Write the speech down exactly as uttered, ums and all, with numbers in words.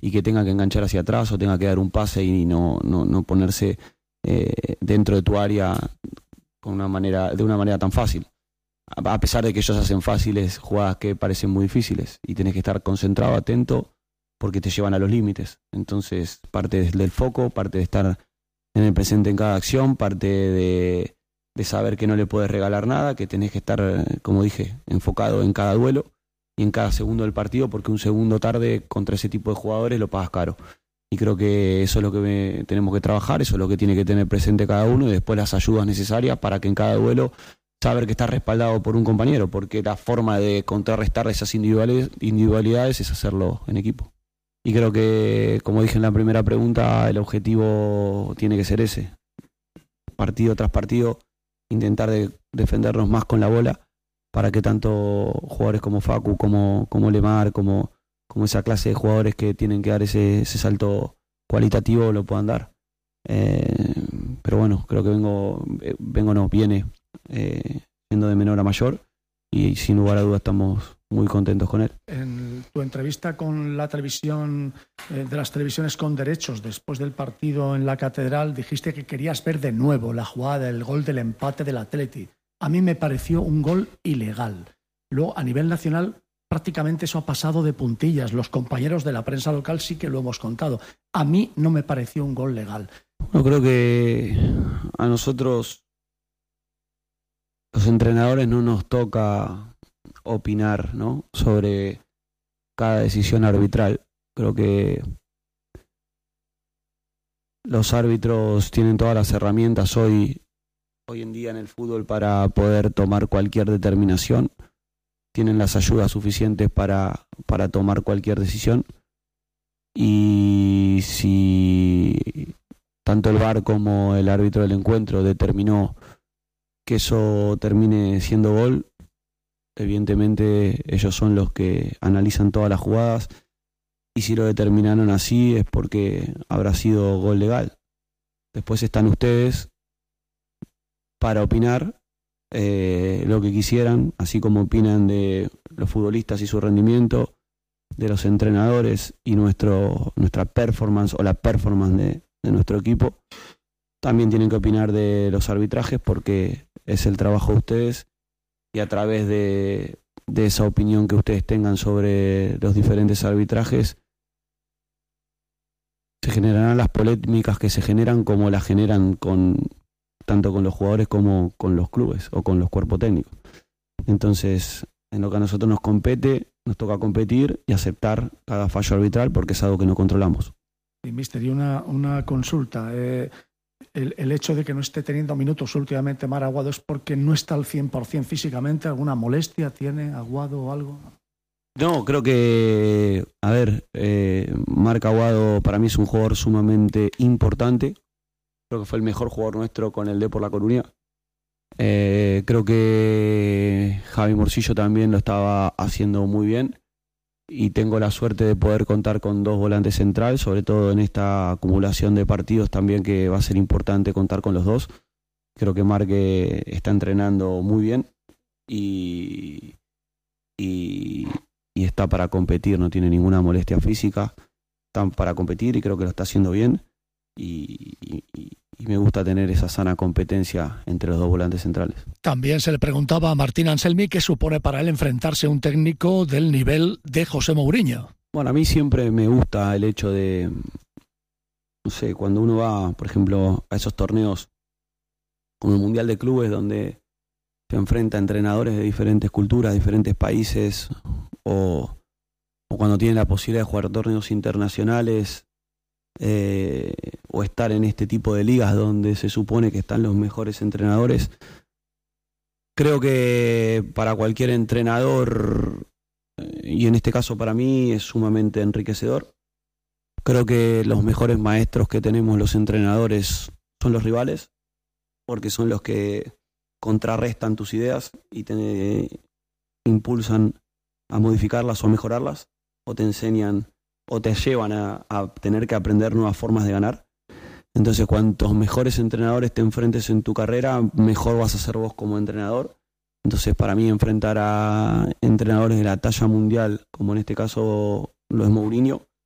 y que tenga que enganchar hacia atrás o tenga que dar un pase y no, no, no ponerse eh, dentro de tu área con una manera, de una manera tan fácil. A, a pesar de que ellos hacen fáciles jugadas que parecen muy difíciles y tenés que estar concentrado, atento, porque te llevan a los límites. Entonces, parte del foco, parte de estar en el presente en cada acción, parte de, de saber que no le puedes regalar nada, que tenés que estar, como dije, enfocado en cada duelo y en cada segundo del partido, porque un segundo tarde contra ese tipo de jugadores lo pagas caro. Y creo que eso es lo que me, tenemos que trabajar, eso es lo que tiene que tener presente cada uno, y después las ayudas necesarias para que en cada duelo saber que está respaldado por un compañero, porque la forma de contrarrestar esas individualidades, individualidades es hacerlo en equipo. Y creo que, como dije en la primera pregunta, el objetivo tiene que ser ese. Partido tras partido, intentar de defendernos más con la bola para que tanto jugadores como Facu, como, como Lemar, como, como esa clase de jugadores que tienen que dar ese, ese salto cualitativo lo puedan dar. Eh, pero bueno, creo que vengo, vengo no, viene eh, siendo de menor a mayor y sin lugar a dudas estamos muy contentos con él. En tu entrevista con la televisión, eh, de las televisiones con derechos, después del partido en la Catedral, dijiste que querías ver de nuevo la jugada del gol del empate del Atleti. A mí me pareció un gol ilegal. Luego, a nivel nacional, prácticamente eso ha pasado de puntillas. Los compañeros de la prensa local sí que lo hemos contado. A mí no me pareció un gol legal. Bueno, creo que a nosotros, los entrenadores, no nos toca opinar, ¿no?, sobre cada decisión arbitral. Creo que los árbitros tienen todas las herramientas hoy, hoy en día en el fútbol para poder tomar cualquier determinación. Tienen las ayudas suficientes para, para tomar cualquier decisión. Y si tanto el V A R como el árbitro del encuentro determinó que eso termine siendo gol, evidentemente ellos son los que analizan todas las jugadas, y si lo determinaron así es porque habrá sido gol legal. Después están ustedes para opinar eh, lo que quisieran, así como opinan de los futbolistas y su rendimiento, de los entrenadores y nuestro nuestra performance o la performance de, de nuestro equipo. También tienen que opinar de los arbitrajes, porque es el trabajo de ustedes, y a través de, de esa opinión que ustedes tengan sobre los diferentes arbitrajes se generarán las polémicas que se generan, como las generan con tanto con los jugadores como con los clubes o con los cuerpos técnicos. Entonces, en lo que a nosotros nos compete, nos toca competir y aceptar cada fallo arbitral, porque es algo que no controlamos. Y mister, y una, una consulta. Eh, el, el hecho de que no esté teniendo minutos últimamente Marc Aguado, ¿es porque no está al cien por ciento físicamente? ¿Alguna molestia tiene Aguado o algo? No, creo que, a ver, eh, Marc Aguado para mí es un jugador sumamente importante. Creo que fue el mejor jugador nuestro con el Depor La Coruña. Eh, creo que Javi Morcillo también lo estaba haciendo muy bien, y tengo la suerte de poder contar con dos volantes centrales, sobre todo en esta acumulación de partidos también, que va a ser importante contar con los dos. Creo que Marc está entrenando muy bien y, y, y está para competir, no tiene ninguna molestia física, está para competir y creo que lo está haciendo bien, y, y, y me gusta tener esa sana competencia entre los dos volantes centrales. También se le preguntaba a Martín Anselmi qué supone para él enfrentarse a un técnico del nivel de José Mourinho. Bueno, a mí siempre me gusta el hecho de, no sé, cuando uno va, por ejemplo, a esos torneos como el Mundial de Clubes, donde se enfrenta a entrenadores de diferentes culturas, diferentes países, o, o cuando tiene la posibilidad de jugar torneos internacionales, eh, o estar en este tipo de ligas donde se supone que están los mejores entrenadores. Creo que para cualquier entrenador, y en este caso para mí, es sumamente enriquecedor. Creo que los mejores maestros que tenemos los entrenadores son los rivales, porque son los que contrarrestan tus ideas y te impulsan a modificarlas o a mejorarlas, o te enseñan o te llevan a, a tener que aprender nuevas formas de ganar. Entonces, cuantos mejores entrenadores te enfrentes en tu carrera, mejor vas a ser vos como entrenador. Entonces, para mí, enfrentar a entrenadores de la talla mundial, como en este caso lo es Mourinho,